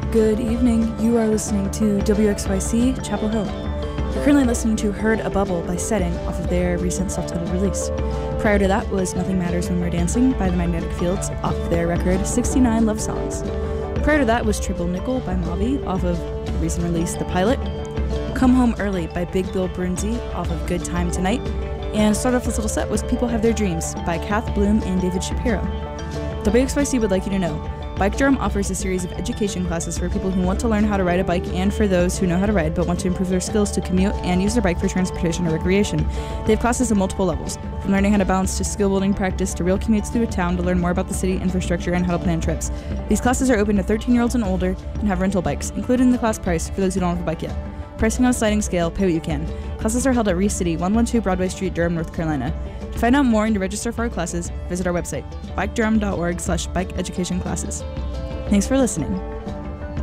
Good evening. You are listening to WXYC Chapel Hill. You're currently listening to Heard a Bubble by Setting off of their recent self-titled release. Prior to that was Nothing Matters When We're Dancing by the Magnetic Fields off of their record 69 Love Songs. Prior to that was Triple Nickel by Mavi off of the recent release The Pilot. Come Home Early by Big Bill Brunzi off of Good Time Tonight. And start off this little set was People Have Their Dreams by Kath Bloom and David Shapiro. WXYC would like you to know Bike Drum offers a series of education classes for people who want to learn how to ride a bike and for those who know how to ride but want to improve their skills to commute and use their bike for transportation or recreation. They have classes at multiple levels, from learning how to balance to skill building practice to real commutes through a town to learn more about the city infrastructure and how to plan trips. These classes are open to 13-year-olds and older and have rental bikes, including the class price for those who don't have a bike yet. Pricing on a sliding scale, pay what you can. Classes are held at Reese City, 112 Broadway Street, Durham, North Carolina. To find out more and to register for our classes, visit our website, bikedurham.org/bike education classes. Thanks for listening.